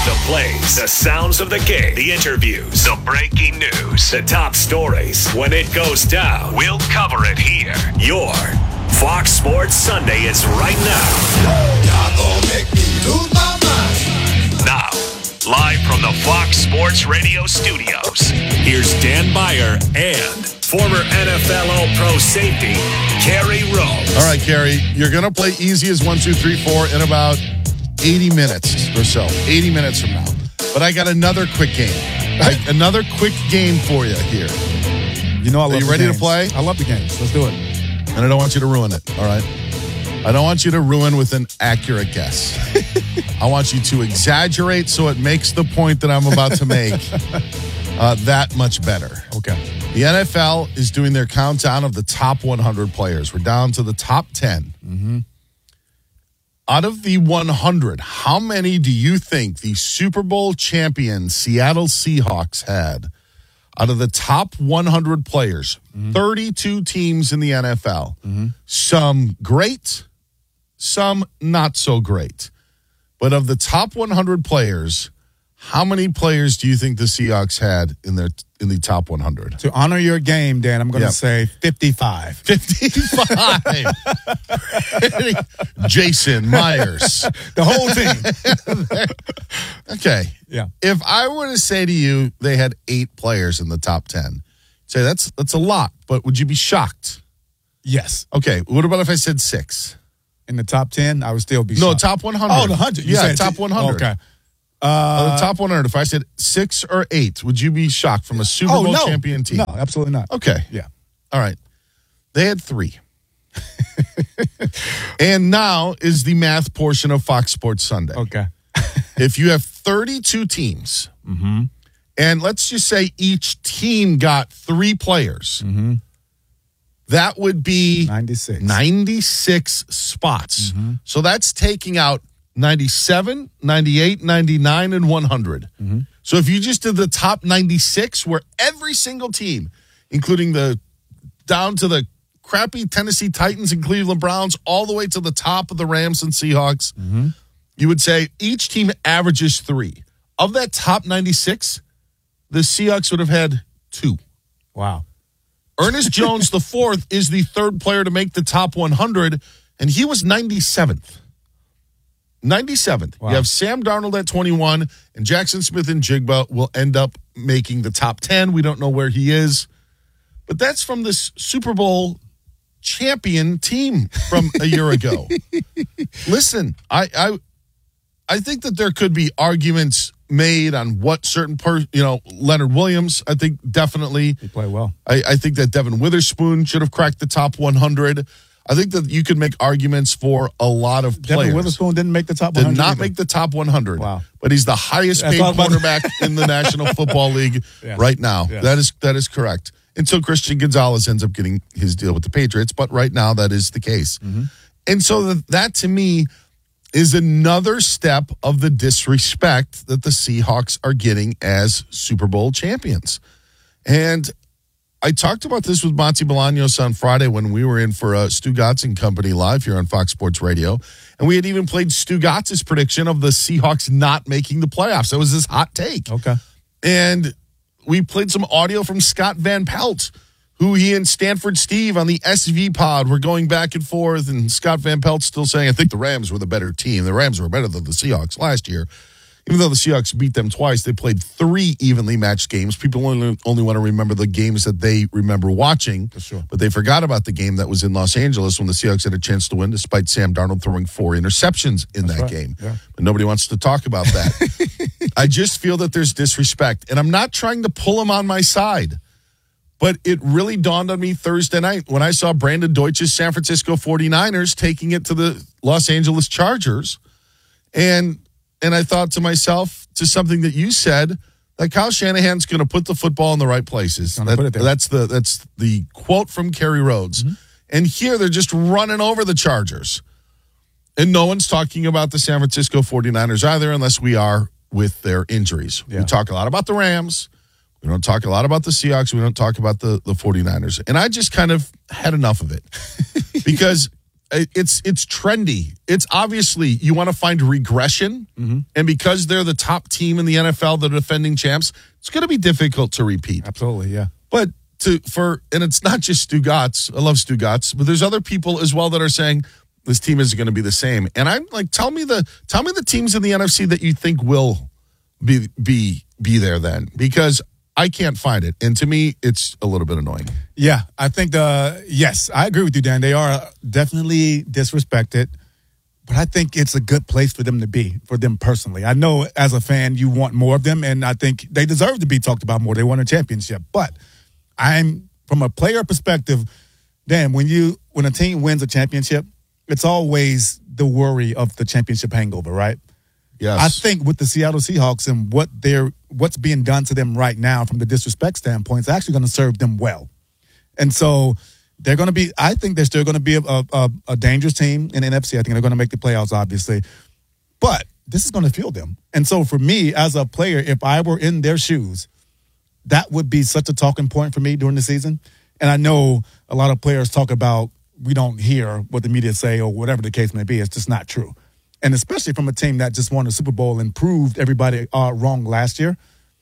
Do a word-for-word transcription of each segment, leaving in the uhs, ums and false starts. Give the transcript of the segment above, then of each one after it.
The plays, the sounds of the game, the interviews, the breaking news, the top stories. When it goes down, we'll cover it here. Your Fox Sports Sunday is right now. Y'all gonna make me lose my mind. Now, live from the Fox Sports Radio studios, here's Dan Beyer and former N F L All-Pro safety, Kerry Rhodes. All right, Kerry, you're going to play easy as one, two, three, four in about eighty minutes or so. eighty minutes from now. But I got another quick game. I, another quick game for you here. You know I love Are you the ready games. to play? I love the games. Let's do it. And I don't want you to ruin it, all right? I don't want you to ruin with an accurate guess. I want you to exaggerate so it makes the point that I'm about to make uh, that much better. Okay. The N F L is doing their countdown of the top one hundred players. We're down to the top ten. Mm-hmm. Out of the one hundred, how many do you think the Super Bowl champion Seattle Seahawks had? Out of the top one hundred players, mm-hmm. thirty-two teams in the N F L. Mm-hmm. Some great, some not so great. But of the top one hundred players, how many players do you think the Seahawks had in their in the top one hundred? To honor your game, Dan, I'm going to Yep. say fifty-five. fifty-five. Jason Myers. The whole team. Okay. Yeah. If I were to say to you they had eight players in the top ten, say that's that's a lot, but would you be shocked? Yes. Okay. What about if I said six? In the top ten, I would still be No, shocked. top one hundred. Oh, the one hundred. You Yeah, said top t- one hundred. Okay. Uh, Uh, the top one hundred. If I said six or eight, would you be shocked from a Super oh, Bowl no. champion team? No, absolutely not. Okay. Yeah. All right. They had three. And now is the math portion of Fox Sports Sunday. Okay. If you have thirty-two teams, Mm-hmm. and let's just say each team got three players, Mm-hmm. that would be ninety-six. ninety-six spots. Mm-hmm. So that's taking out ninety-seven, ninety-eight, ninety-nine, and one hundred. Mm-hmm. So if you just did the top ninety-six, where every single team, including the down to the crappy Tennessee Titans and Cleveland Browns, all the way to the top of the Rams and Seahawks, Mm-hmm. you would say each team averages three. Of that top ninety-six, the Seahawks would have had two. Wow. Ernest Jones the fourth is the third player to make the top one hundred, and he was ninety-seventh. ninety-seventh. Wow. You have Sam Darnold at twenty-one, and Jackson Smith and Jigba will end up making the top ten. We don't know where he is. But that's from this Super Bowl champion team from a year ago. Listen, I, I I think that there could be arguments made on what certain per you know, Leonard Williams, I think definitely. He played well. I, I think that Devin Witherspoon should have cracked the top one hundred. I think that you could make arguments for a lot of players. Devin Witherspoon didn't make the top Did one hundred. not either. make the top one hundred. Wow. But he's the highest That's paid all about- quarterback in the National Football League Yeah. right now. Yeah. That is that is correct. Until Christian Gonzalez ends up getting his deal with the Patriots. But right now, that is the case. Mm-hmm. And so that, that, to me, is another step of the disrespect that the Seahawks are getting as Super Bowl champions. And I talked about this with Monty Bolaños on Friday when we were in for uh, Stu Gotts and Company live here on Fox Sports Radio. And we had even played Stu Gotts' prediction of the Seahawks not making the playoffs. That was his hot take. Okay. And we played some audio from Scott Van Pelt, who he and Stanford Steve on the S V pod were going back and forth. And Scott Van Pelt still saying, I think the Rams were the better team. The Rams were better than the Seahawks last year. Even though the Seahawks beat them twice, they played three evenly matched games. People only, only want to remember the games that they remember watching. For sure. But they forgot about the game that was in Los Angeles when the Seahawks had a chance to win, despite Sam Darnold throwing four interceptions in That's that right. game. Yeah. But nobody wants to talk about that. I just feel that there's disrespect. And I'm not trying to pull him on my side. But it really dawned on me Thursday night when I saw Brandon Deutsch's San Francisco forty-niners taking it to the Los Angeles Chargers. And and I thought to myself, to something that you said, that Kyle Shanahan's going to put the football in the right places. Gonna That- put it there. that's the that's the quote from Kerry Rhodes. Mm-hmm. And here they're just running over the Chargers. And no one's talking about the San Francisco forty-niners either, unless we are with their injuries. Yeah. We talk a lot about the Rams. We don't talk a lot about the Seahawks. We don't talk about the, the forty-niners. And I just kind of had enough of it. Because it's it's trendy. It's obviously you want to find regression, Mm-hmm. and because they're the top team in the N F L, the defending champs, it's going to be difficult to repeat. Absolutely, yeah. But to for and it's not just Stu Gatz. I love Stu Gatz, but there's other people as well that are saying this team isn't going to be the same. And I'm like, tell me the tell me the teams in the N F C that you think will be be be there then, because I can't find it. And to me, it's a little bit annoying. Yeah, I think the yes, I agree with you, Dan. They are definitely disrespected, but I think it's a good place for them to be, for them personally. I know as a fan, you want more of them, and I think they deserve to be talked about more. They won a championship, but I'm from a player perspective, Dan. When you when a team wins a championship, it's always the worry of the championship hangover, right? Yes. I think with the Seattle Seahawks and what they're what's being done to them right now from the disrespect standpoint, it's actually going to serve them well. And so they're going to be, I think they're still going to be a, a, a dangerous team in the N F C. I think they're going to make the playoffs, obviously. But this is going to fuel them. And so for me, as a player, if I were in their shoes, that would be such a talking point for me during the season. And I know a lot of players talk about we don't hear what the media say or whatever the case may be. It's just not true. And especially from a team that just won a Super Bowl and proved everybody uh, wrong last year,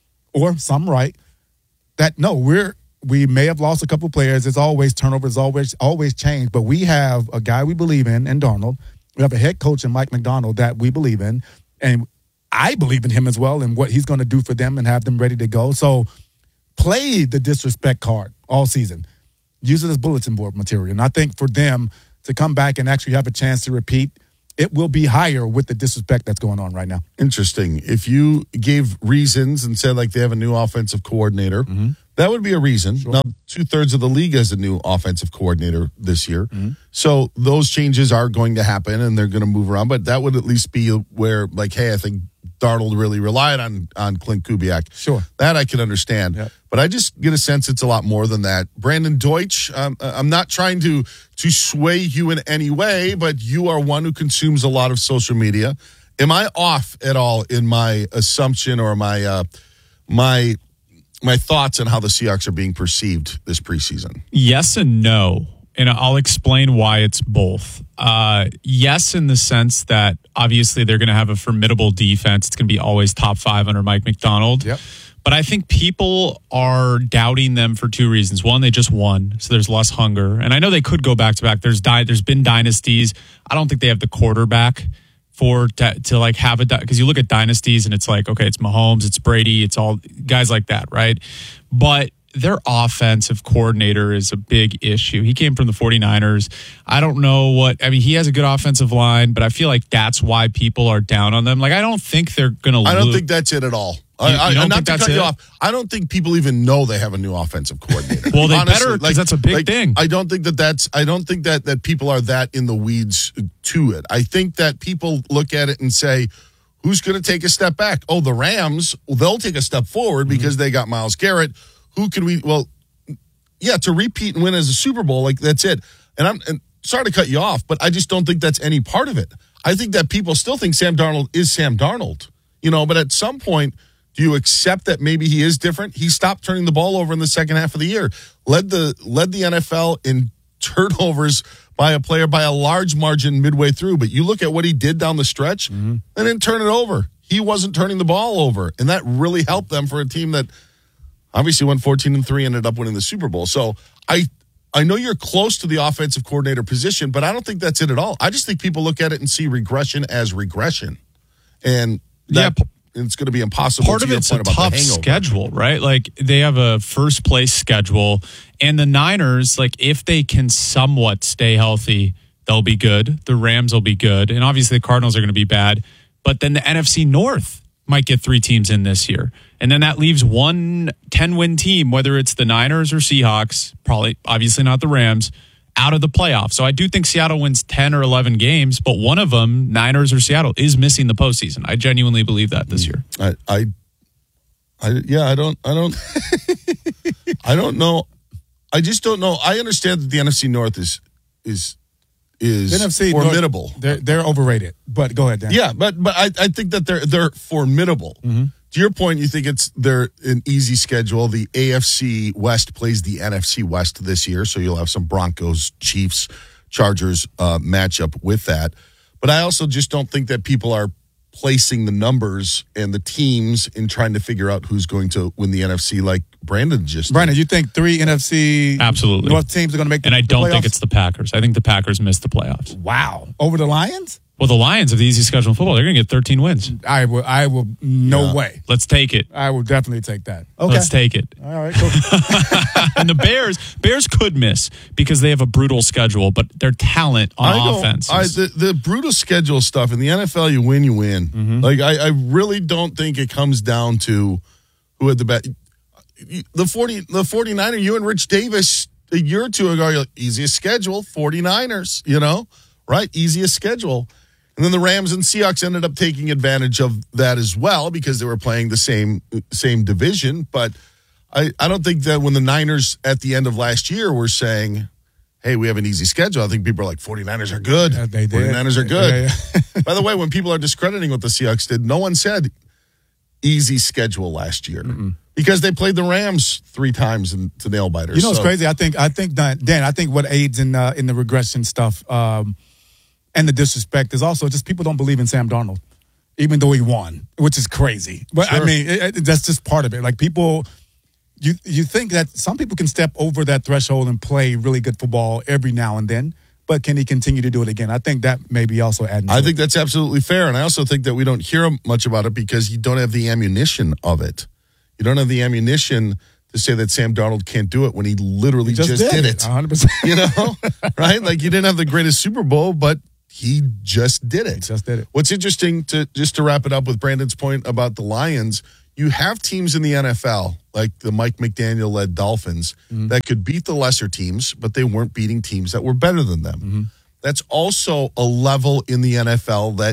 or some right, that no, we're we may have lost a couple of players. It's always turnover. It's always always change. But we have a guy we believe in, in Darnold. We have a head coach in Mike McDonald that we believe in, and I believe in him as well and what he's going to do for them and have them ready to go. So play the disrespect card all season. Use it as bulletin board material. And I think for them to come back and actually have a chance to repeat, it will be higher with the disrespect that's going on right now. Interesting. If you gave reasons and said like they have a new offensive coordinator, mm-hmm. that would be a reason. Sure. Now, two-thirds of the league has a new offensive coordinator this year. Mm-hmm. So those changes are going to happen and they're going to move around. But that would at least be where, like, hey, I think Darnold really relied on on Clint Kubiak. Sure. That I can understand. Yep. But I just get a sense it's a lot more than that. Brandon Deutsch, um, I'm not trying to to sway you in any way, but you are one who consumes a lot of social media. Am I off at all in my assumption or my uh, my my thoughts on how the Seahawks are being perceived this preseason? Yes and no. And I'll explain why it's both. Uh, yes, in the sense that obviously they're going to have a formidable defense. It's going to be always top five under Mike McDonald. Yep. But I think people are doubting them for two reasons. One, they just won, so there's less hunger. And I know they could go back to back. There's di- there's been dynasties. I don't think they have the quarterback for to, to like have a because you look at dynasties and it's like, okay, it's Mahomes, it's Brady, it's all guys like that, right? But their offensive coordinator is a big issue. He came from the 49ers. I don't know what, I mean, he has a good offensive line, but I feel like that's why people are down on them. Like, I don't think they're going to lose. I don't think that's it at all. You, you I, don't not think to that's cut it? you off. I don't think people even know they have a new offensive coordinator. Well, they Honestly, better, because like, that's a big like, thing. I don't think that that's. I don't think that that people are that in the weeds to it. I think that people look at it and say, "Who's going to take a step back?" Oh, the Rams. Well, they'll take a step forward mm-hmm. because they got Myles Garrett. Who can we? Well, yeah, to repeat and win as a Super Bowl, like that's it. And I'm and sorry to cut you off, but I just don't think that's any part of it. I think that people still think Sam Darnold is Sam Darnold. You know, but at some point, do you accept that maybe he is different? He stopped turning the ball over in the second half of the year. Led the led the N F L in turnovers by a player by a large margin midway through. But you look at what he did down the stretch mm-hmm. and didn't turn it over. He wasn't turning the ball over. And that really helped them for a team that obviously went fourteen and three, ended up winning the Super Bowl. So I I know you're close to the offensive coordinator position, but I don't think that's it at all. I just think people look at it and see regression as regression. And that, yeah, it's going to be impossible. Part to of it's a tough hangover. schedule, right? Like they have a first place schedule, and the Niners, like if they can somewhat stay healthy, they'll be good. The Rams will be good, and obviously the Cardinals are going to be bad. But then the N F C North might get three teams in this year, and then that leaves one ten-win team, whether it's the Niners or Seahawks, probably obviously not the Rams, out of the playoffs. So I do think Seattle wins ten or eleven games, but one of them, Niners or Seattle, is missing the postseason. I genuinely believe that this year. I, I, I yeah, I don't, I don't, I don't know. I just don't know. I understand that the N F C North is is is N F C formidable. North, they're they're overrated. But go ahead, Dan. Yeah, but but I, I think that they're they're formidable. Mm-hmm. To your point, you think it's they're an easy schedule. The A F C West plays the N F C West this year, so you'll have some Broncos, Chiefs, Chargers uh, matchup with that. But I also just don't think that people are placing the numbers and the teams in trying to figure out who's going to win the N F C like Brandon just did. Brandon, you think three N F C Absolutely. North teams are going to make the And I don't the think playoffs? it's the Packers. I think the Packers missed the playoffs. Wow. Over the Lions? Well, the Lions have the easy schedule in football. They're going to get thirteen wins. I will, I will, no Yeah. way. Let's take it. I will definitely take that. Okay. Let's take it. All right, cool. And the Bears, Bears could miss because they have a brutal schedule, but their talent on I don't- offense. I, is- the, the brutal schedule stuff in the N F L, you win, you win. Mm-hmm. Like I, I really don't think it comes down to who had the best. The forty, the 49er, you and Rich Davis a year or two ago, you're like, easiest schedule, 49ers, you know, right? Easiest schedule. And then the Rams and Seahawks ended up taking advantage of that as well because they were playing the same same division. But I, I don't think that when the Niners at the end of last year were saying, hey, we have an easy schedule, I think people are like, 49ers are good. Yeah, they did. 49ers are good. Yeah, yeah. By the way, when people are discrediting what the Seahawks did, no one said easy schedule last year Mm-mm. because they played the Rams three times in, to nail biters. You know what's So- crazy? I think I think that Dan, I think what aids in uh, in the regression stuff um, and the disrespect is also just people don't believe in Sam Darnold, even though he won, which is crazy. But I Sure. mean, it, it, that's just part of it. Like people, you you think that some people can step over that threshold and play really good football every now and then, but can he continue to do it again? I think that maybe also adding. To I it. think that's absolutely fair. And I also think that we don't hear much about it because you don't have the ammunition of it. You don't have the ammunition to say that Sam Darnold can't do it when he literally He just, did it. one hundred percent. You know, right? Like you didn't have the greatest Super Bowl, but he just did it. Just did it. What's interesting to just to wrap it up with Brandon's point about the Lions, you have teams in the N F L like the Mike McDaniel led Dolphins Mm-hmm. that could beat the lesser teams, but they weren't beating teams that were better than them. Mm-hmm. That's also a level in the N F L that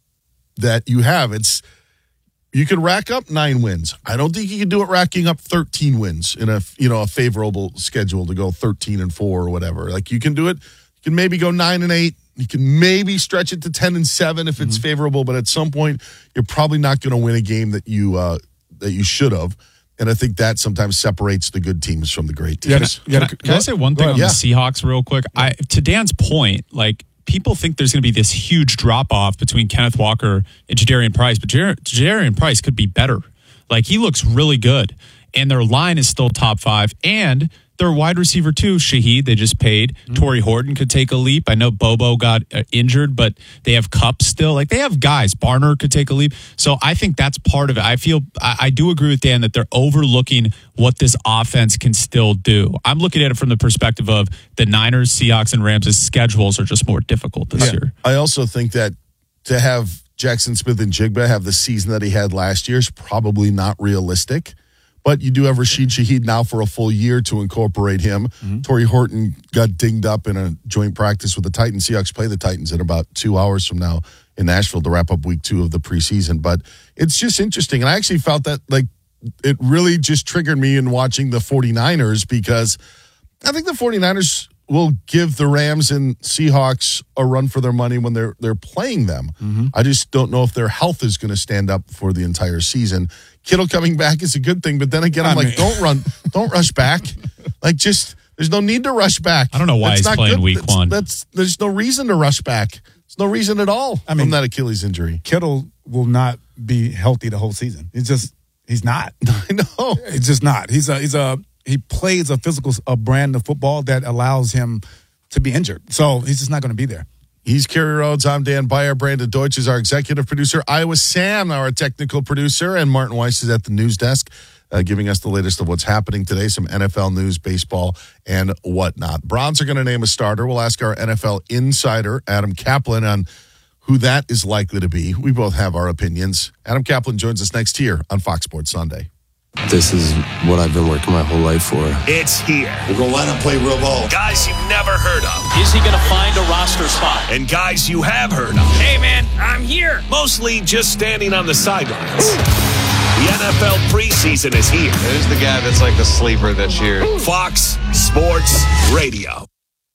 that you have. It's you can rack up nine wins. I don't think you can do it racking up thirteen wins in a you know a favorable schedule to go thirteen and four or whatever. Like you can do it. You can maybe go nine and eight. You can maybe stretch it to ten and seven if it's Mm-hmm. favorable. But at some point, you're probably not going to win a game that you uh, that you should have. And I think that sometimes separates the good teams from the great You gotta- teams. you gotta- Can I, can I say one thing Go on ahead. the Seahawks real quick? I to Dan's point, like people think there's going to be this huge drop off between Kenneth Walker and Jadarian Price, but Jar- Jadarian Price could be better. Like he looks really good, and their line is still top five, and their wide receiver too, Shaheed, they just paid. Mm-hmm. Torrey Horton could take a leap. I know Bobo got uh, injured, but they have Cup still. Like they have guys. Barner could take a leap. So I think that's part of it. I feel I, I do agree with Dan that they're overlooking what this offense can still do. I'm looking at it from the perspective of the Niners, Seahawks, and Rams' schedules are just more difficult this year. I also think that to have Jackson Smith and Jigba have the season that he had last year is probably not realistic. But you do have Rashid Shaheed now for a full year to incorporate him. Mm-hmm. Torrey Horton got dinged up in a joint practice with the Titans. Seahawks play the Titans in about two hours from now in Nashville to wrap up week two of the preseason. But it's just interesting. And I actually felt that like it really just triggered me in watching the 49ers because I think the 49ers will give the Rams and Seahawks a run for their money when they're they're playing them. Mm-hmm. I just don't know if their health is going to stand up for the entire season. Kittle coming back is a good thing, but then again, I'm I like, mean- don't run, don't rush back. Like, just there's no need to rush back. I don't know why That's he's not playing good. week That's- one. That's there's no reason to rush back. There's no reason at all I mean- from that Achilles injury. Kittle will not be healthy the whole season. It's just he's not. I know. It's just not. He's a he's a he plays a physical a brand of football that allows him to be injured. So he's just not going to be there. He's Kerry Rhodes. I'm Dan Beyer. Brandon Deutsch is our executive producer. Iowa Sam, our technical producer, and Martin Weiss is at the news desk, uh, giving us the latest of what's happening today, some N F L news, baseball, and whatnot. Browns are going to name a starter. We'll ask our N F L insider, Adam Kaplan, on who that is likely to be. We both have our opinions. Adam Kaplan joins us next here on Fox Sports Sunday. This is what I've been working my whole life for. It's here. We're going to line up, play real ball. Guys you've never heard of. Is he going to find a roster spot? And guys you have heard of. Hey, man, I'm here. Mostly just standing on the sidelines. The N F L preseason is here. Who's the guy that's like the sleeper this year? Fox Sports Radio.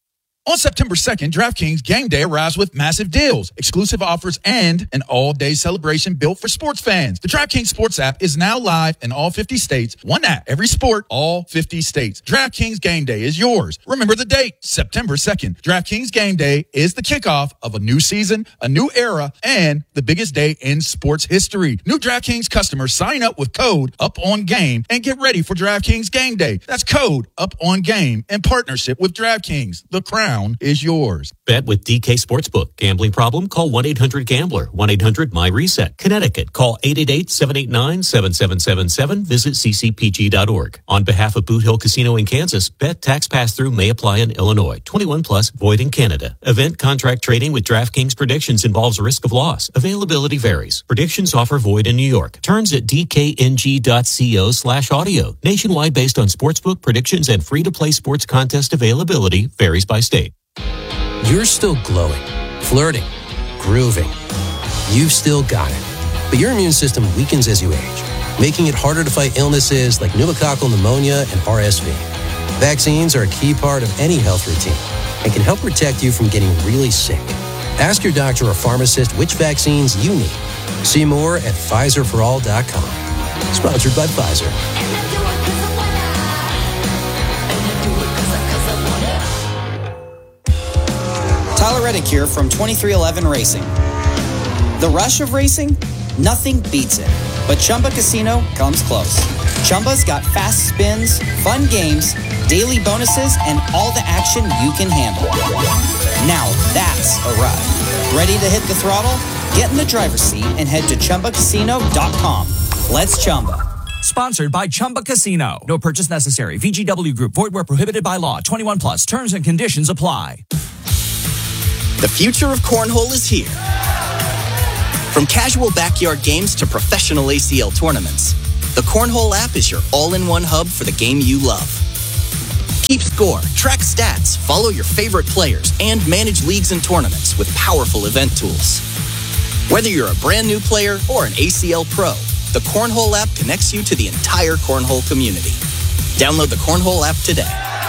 On September second, DraftKings Game Day arrives with massive deals, exclusive offers, and an all-day celebration built for sports fans. The DraftKings Sports app is now live in all fifty states. One app, every sport, all fifty states. DraftKings Game Day is yours. Remember the date, September second. DraftKings Game Day is the kickoff of a new season, a new era, and the biggest day in sports history. New DraftKings customers sign up with code UPONGAME and get ready for DraftKings Game Day. That's code UPONGAME in partnership with DraftKings. The crown is yours. Bet with D K Sportsbook. Gambling problem? Call one eight hundred gambler. one eight hundred my reset. Connecticut. Call eight eight eight, seven eight nine, seven seven seven seven. Visit c c p g dot org. On behalf of Boot Hill Casino in Kansas, bet tax pass-through may apply in Illinois. twenty-one plus, void in Canada. Event contract trading with DraftKings predictions involves risk of loss. Availability varies. Predictions offer void in New York. Terms at d k n g dot co slash audio. Nationwide based on sportsbook predictions and free-to-play sports contest availability varies by state. You're still glowing, flirting, grooving. You've still got it. But your immune system weakens as you age, making it harder to fight illnesses like pneumococcal pneumonia and R S V. Vaccines are a key part of any health routine and can help protect you from getting really sick. Ask your doctor or pharmacist which vaccines you need. See more at Pfizer for all dot com. Sponsored by Pfizer. Tyler Reddick here from twenty-three eleven Racing. The rush of racing? Nothing beats it. But Chumba Casino comes close. Chumba's got fast spins, fun games, daily bonuses, and all the action you can handle. Now that's a ride. Ready to hit the throttle? Get in the driver's seat and head to chumba casino dot com. Let's Chumba. Sponsored by Chumba Casino. No purchase necessary. V G W Group. Void where prohibited by law. twenty-one plus. Terms and conditions apply. The future of cornhole is here. From casual backyard games to professional A C L tournaments, the Cornhole app is your all-in-one hub for the game you love. Keep score, track stats, follow your favorite players, and manage leagues and tournaments with powerful event tools. Whether you're a brand new player or an A C L pro, the Cornhole app connects you to the entire cornhole community. Download the Cornhole app today.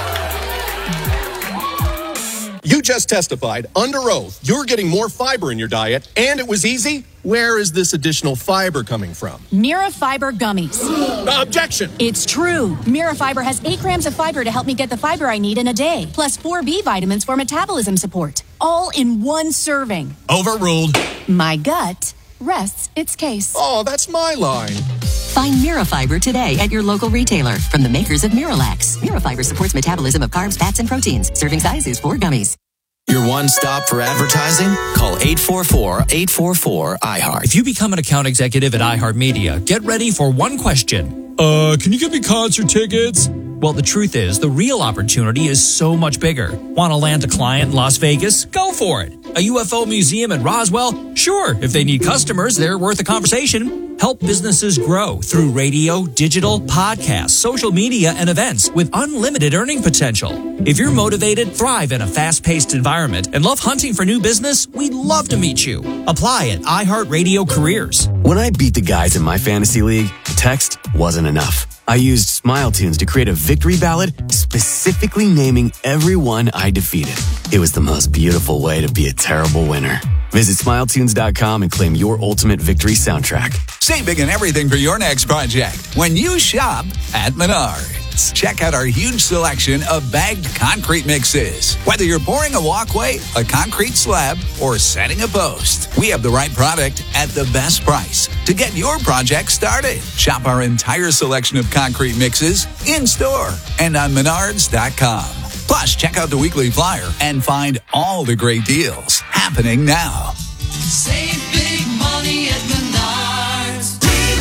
You just testified under oath you're getting more fiber in your diet, and it was easy. Where is this additional fiber coming from? Mira Fiber Gummies. Objection! It's true. Mira Fiber has eight grams of fiber to help me get the fiber I need in a day, plus four B vitamins for metabolism support, all in one serving. Overruled. My gut rests its case. Oh, that's my line. Find Mirafiber today at your local retailer from the makers of Miralax. Mirafiber supports metabolism of carbs, fats, and proteins. Serving size is four gummies. Your one stop for advertising? Call eight four four, eight four four, I heart. If you become an account executive at iHeartMedia, get ready for one question. Uh, can you give me concert tickets? Well, the truth is, the real opportunity is so much bigger. Want to land a client in Las Vegas? Go for it. A U F O museum in Roswell? Sure. If they need customers, they're worth a conversation. Help businesses grow through radio, digital, podcasts, social media, and events with unlimited earning potential. If you're motivated, thrive in a fast-paced environment, and love hunting for new business, we'd love to meet you. Apply at iHeartRadio Careers. When I beat the guys in my fantasy league, text wasn't enough. I used Smile Tunes to create a victory ballad specifically naming everyone I defeated. It was the most beautiful way to be a terrible winner. Visit smile tunes dot com and claim your ultimate victory soundtrack. Save big on everything for your next project when you shop at Menards. Check out our huge selection of bagged concrete mixes. Whether you're pouring a walkway, a concrete slab, or setting a post, we have the right product at the best price to get your project started. Shop our entire selection of concrete mixes in-store and on menards dot com. Plus, check out the weekly flyer and find all the great deals happening now. Save big money at Menards.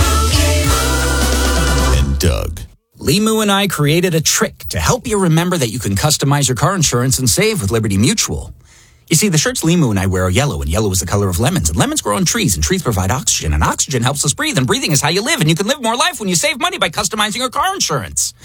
And Doug. Limu and I created a trick to help you remember that you can customize your car insurance and save with Liberty Mutual. You see, the shirts Limu and I wear are yellow, and yellow is the color of lemons, and lemons grow on trees, and trees provide oxygen, and oxygen helps us breathe, and breathing is how you live, and you can live more life when you save money by customizing your car insurance.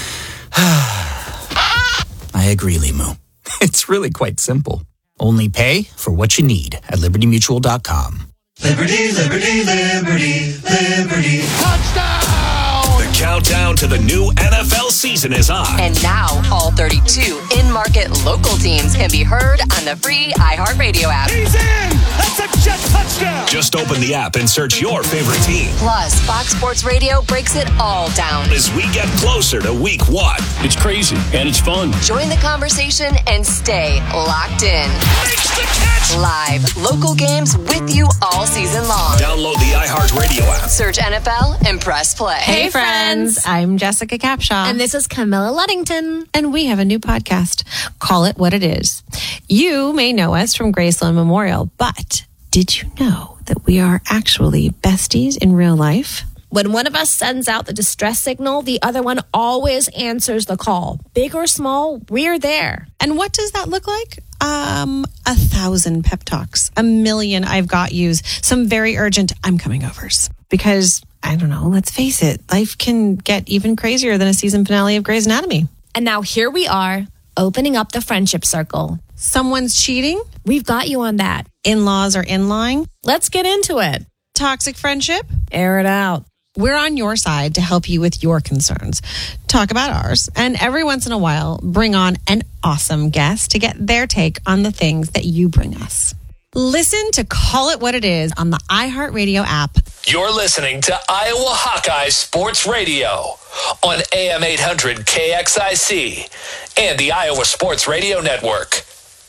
I agree, Limu. It's really quite simple. Only pay for what you need at liberty mutual dot com. Liberty, liberty, liberty, liberty. Touchdown! The countdown to the new N F L season season is on. And now, all thirty-two in-market local teams can be heard on the free iHeartRadio app. He's in! That's a jet touchdown! Just open the app and search your favorite team. Plus, Fox Sports Radio breaks it all down as we get closer to week one. It's crazy, and it's fun. Join the conversation and stay locked in. Makes the catch! Live, local games with you all season long. Download the iHeartRadio app. Search N F L and press play. Hey, friends. I'm Jessica Capshaw. And this is Camilla Luddington. And we have a new podcast. Call it what it is. You may know us from Graceland Memorial, but did you know that we are actually besties in real life? When one of us sends out the distress signal, the other one always answers the call. Big or small, we're there. And what does that look like? Um, a thousand pep talks, a million I've got yous, some very urgent I'm coming overs. Because, I don't know, let's face it, life can get even crazier than a season finale of Grey's Anatomy. And now here we are, opening up the friendship circle. Someone's cheating? We've got you on that. In-laws are in-line? Let's get into it. Toxic friendship? Air it out. We're on your side to help you with your concerns. Talk about ours. And every once in a while, bring on an awesome guest to get their take on the things that you bring us. Listen to Call It What It Is on the iHeartRadio app. You're listening to Iowa Hawkeye Sports Radio on A M eight hundred K X I C and the Iowa Sports Radio Network.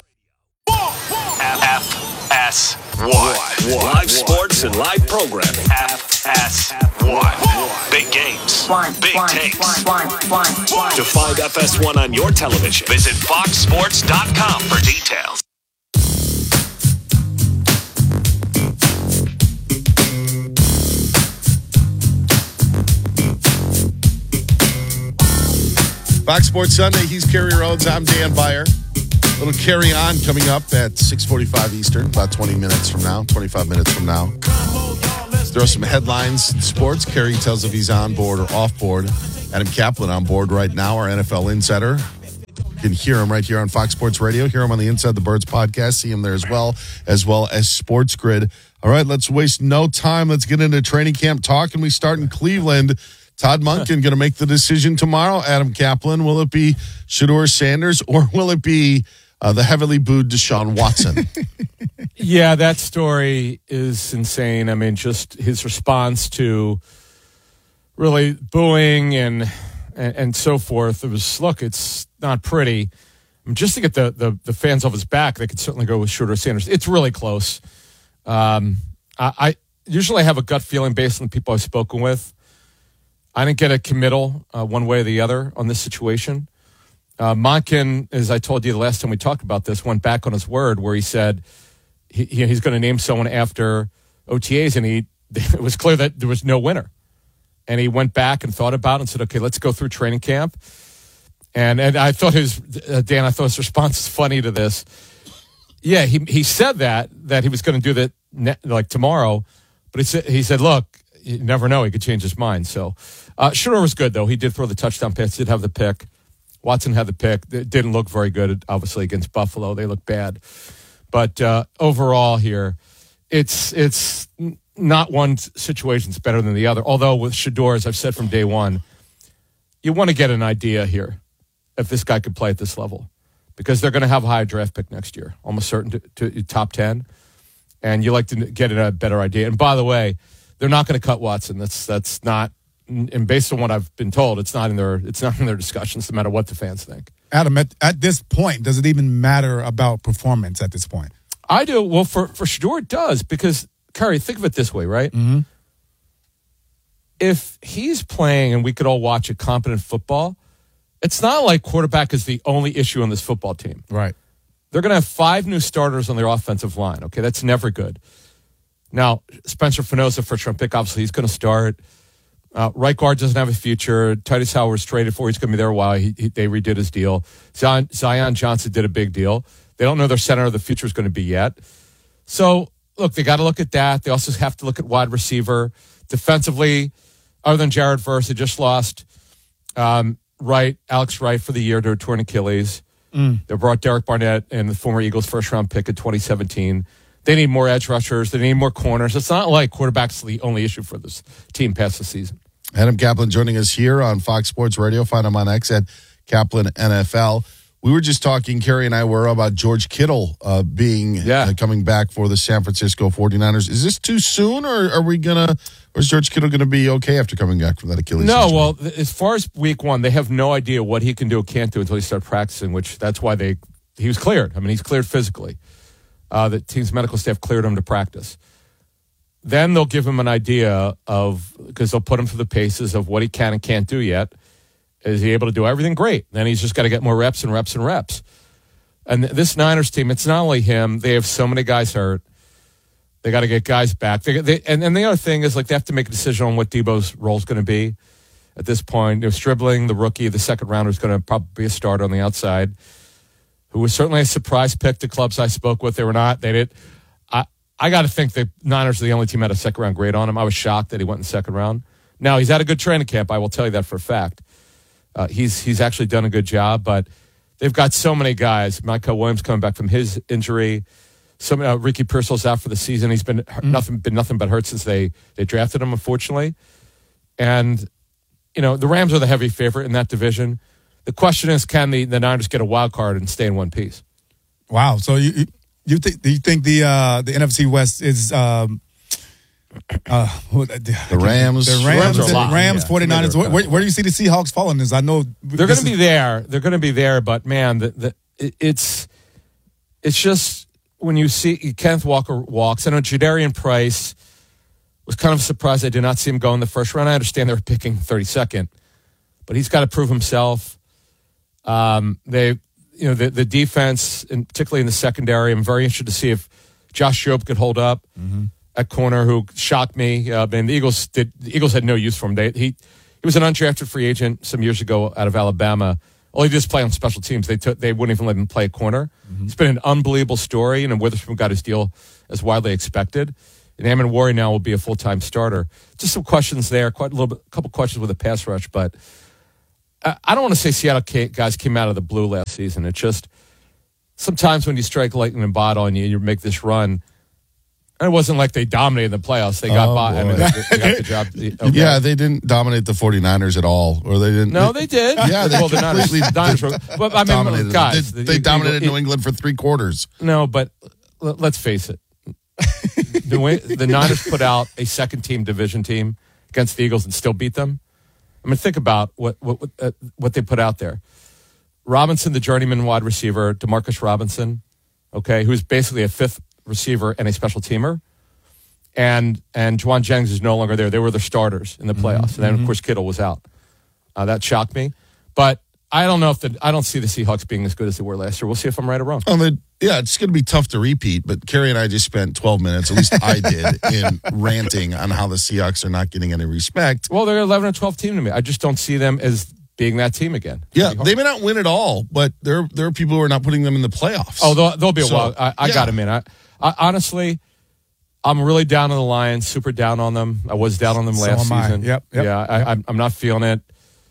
F S one. Live sports and live programming. F S one. Big games. Big takes. To find F S one on your television, visit fox sports dot com for details. Fox Sports Sunday, he's Kerry Rhodes. I'm Dan Byer. A little carry on coming up at six forty-five Eastern, about twenty minutes from now, twenty-five minutes from now. Throw some headlines in sports. Kerry tells if he's on board or off board. Adam Kaplan on board right now, our N F L insider. You can hear him right here on Fox Sports Radio. Hear him on the Inside the Birds podcast. See him there as well, as well as Sports Grid. All right, let's waste no time. Let's get into training camp talk, and we start in Cleveland. Todd Monken going to make the decision tomorrow. Adam Kaplan, will it be Shedeur Sanders or will it be uh, the heavily booed Deshaun Watson? Yeah, that story is insane. I mean, just his response to really booing and and, and so forth. It was, look, it's not pretty. I mean, just to get the, the, the fans off his back, they could certainly go with Shedeur Sanders. It's really close. Um, I, I usually have a gut feeling based on the people I've spoken with. I didn't get a committal uh, one way or the other on this situation. Uh, Monken, as I told you the last time we talked about this, went back on his word where he said he, he, he's going to name someone after O T As, and he it was clear that there was no winner. And he went back and thought about it and said, okay, let's go through training camp. And and I thought his, uh, Dan, I thought his response was funny to this. Yeah, he he said that, that he was going to do that ne- like tomorrow, but he said, he said, look, you never know. He could change his mind. So uh, Shedeur was good, though. He did throw the touchdown pass, did have the pick. Watson had the pick. It didn't look very good, obviously, against Buffalo. They looked bad. But uh, overall here, it's it's not one situation's better than the other. Although with Shedeur, as I've said from day one, you want to get an idea here if this guy could play at this level. Because they're going to have a high draft pick next year, almost certain to, to top ten. And you like to get a better idea. And by the way, they're not going to cut Watson. That's that's not, and based on what I've been told, it's not in their it's not in their discussions, no matter what the fans think. Adam, at, at this point, does it even matter about performance at this point? I do. Well, for for Shedeur, it does, because Curry, think of it this way, right? Mm-hmm. If he's playing and we could all watch a competent football, it's not like quarterback is the only issue on this football team. Right. They're going to have five new starters on their offensive line. Okay, that's never good. Now, Spencer Fanosa, first round pick, obviously he's going to start. Uh, right guard doesn't have a future. Titus Howard was traded for. He's going to be there a while. He, he, they redid his deal. Zion, Zion Johnson did a big deal. They don't know their center of the future is going to be yet. So, look, they got to look at that. They also have to look at wide receiver. Defensively, other than Jared Verse, they just lost um, Wright, Alex Wright for the year to a torn Achilles. Mm. They brought Derek Barnett and the former Eagles first round pick in twenty seventeen. They need more edge rushers. They need more corners. It's not like quarterback's the only issue for this team past the season. Adam Kaplan joining us here on Fox Sports Radio. Find him on X at Kaplan N F L. We were just talking, Kerry and I were, about George Kittle uh, being yeah. uh, coming back for the San Francisco forty-niners. Is this too soon, or are we going to, or is George Kittle going to be okay after coming back from that Achilles No, injury? well, as far as week one, they have no idea what he can do or can't do until he starts practicing, which that's why they he was cleared. I mean, he's cleared physically. Uh, the team's medical staff cleared him to practice. Then they'll give him an idea of, because they'll put him through the paces of what he can and can't do yet. Is he able to do everything? Great. Then he's just got to get more reps and reps and reps. And this Niners team, it's not only him. They have so many guys hurt. They got to get guys back. They, they, and, and the other thing is, like, they have to make a decision on what Debo's role is going to be at this point. You know, Stribling, the rookie, the second rounder, is going to probably be a starter on the outside, who was certainly a surprise pick to clubs I spoke with. They were not. They did. I, I got to think the Niners are the only team that had a second round grade on him. I was shocked that he went in the second round. Now, he's had a good training camp. I will tell you that for a fact. Uh, he's he's actually done a good job, but they've got so many guys. Michael Williams coming back from his injury. Some uh, Ricky Pearsall's out for the season. He's been mm. nothing been nothing but hurt since they they drafted him, unfortunately. And you know the Rams are the heavy favorite in that division. The question is, can the, the Niners get a wild card and stay in one piece? Wow. So you you, you think you think the uh, the N F C West is um, uh, the Rams, the Rams, Rams, the Rams, yeah. forty-niners. Where, where, where do you see the Seahawks falling? This I know they're going to be there. They're going to be there, but man, the, the it, it's it's just when you see Kenneth Walker walks. I know Jadarian Price was kind of surprised I did not see him go in the first round. I understand they were picking thirty-second, but he's got to prove himself. Um, they, you know, the the defense, and particularly in the secondary, I'm very interested to see if Josh Jobe could hold up. Mm-hmm. At corner, who shocked me. Uh, and the Eagles did. The Eagles had no use for him. They, he he was an undrafted free agent some years ago out of Alabama. All he did is play on special teams. They took. They wouldn't even let him play at corner. Mm-hmm. It's been an unbelievable story, and Witherspoon got his deal as widely expected. And Amon Warry now will be a full time starter. Just some questions there. Quite a little bit, a couple questions with a pass rush, but I, I don't want to say Seattle guys came out of the blue last season. It's just sometimes when you strike lightning in a bottle and you, you make this run. It wasn't like they dominated the playoffs. They got oh, by. I mean, they, they got the job. Okay. Yeah, they didn't dominate the forty-niners at all. Or they didn't. No, they did. Yeah, they well, the completely Niners, Niners were, but, I mean, dominated guys. They, they you, dominated you, New England for three quarters. No, but let's face it. the, way, the Niners put out a second-team division team against the Eagles and still beat them. I mean, think about what what what, uh, what they put out there. Robinson, the journeyman wide receiver, DeMarcus Robinson, okay, who's basically a fifth receiver and a special teamer. And and Juwan Jennings is no longer there. They were their starters in the playoffs. Mm-hmm. And then, of course, Kittle was out. Uh, that shocked me. But I don't know if the I don't see the Seahawks being as good as they were last year. We'll see if I'm right or wrong. Oh, yeah, it's going to be tough to repeat. But Kerry and I just spent twelve minutes, at least I did, in ranting on how the Seahawks are not getting any respect. Well, they're an eleven or twelve team to me. I just don't see them as being that team again. Yeah, they may not win it all, but there there are people who are not putting them in the playoffs. Oh, they'll, they'll be a so, while. I, I yeah. got them in. I, I honestly. I'm really down on the Lions, super down on them. I was down on them So last am I. season. Yep, yep. Yeah, I, I'm, I'm not feeling it.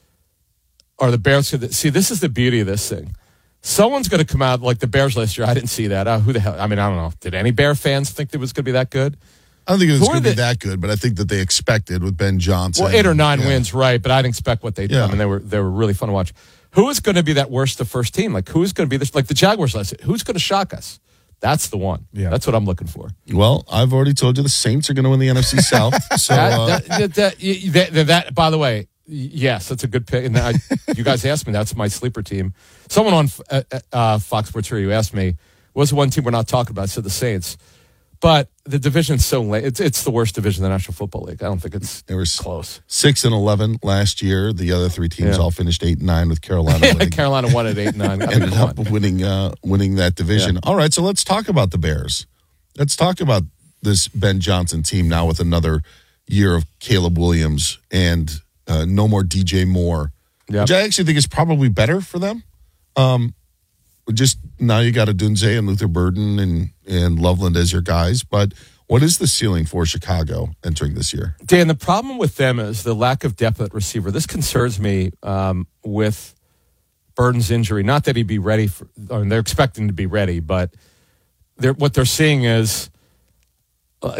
Or the Bears could see. This is the beauty of this thing. Someone's going to come out like the Bears last year. I didn't see that. Uh, who the hell? I mean, I don't know. Did any Bear fans think it was going to be that good? I don't think it was Who going are to be the- that good, but I think that they expected with Ben Johnson. Well, eight or nine Yeah. wins, right? But I didn't expect what they did. Yeah. I mean, they were they were really fun to watch. Who is going to be that worst the first team? Like who's going to be this? Like the Jaguars last year. Who's going to shock us? That's the one. Yeah, that's what I'm looking for. Well, I've already told you the Saints are going to win the N F C South. So uh, that, that, that, that, that, that, by the way, yes, that's a good pick. And I, you guys asked me, that's my sleeper team. Someone on uh, uh, Fox Sports Radio asked me, what's the one team we're not talking about? I said the Saints. But the division's so late. It's it's the worst division in the National Football League. I don't think it's they were close. Six and eleven last year. The other three teams Yeah. all finished eight and nine with Carolina. winning. Carolina won at eight and nine. I mean, Ended come up on. winning uh, winning that division. Yeah. All right, so let's talk about the Bears. Let's talk about this Ben Johnson team now with another year of Caleb Williams and uh, no more D J Moore, Yep. which I actually think is probably better for them. Um, just now you got Adunze and Luther Burden and and Loveland as your guys, but what is the ceiling for Chicago entering this year? Dan, the problem with them is the lack of depth at receiver. This concerns me um, with Burden's injury. Not that he'd be ready for, I mean, they're expecting to be ready, but they're, what they're seeing is uh,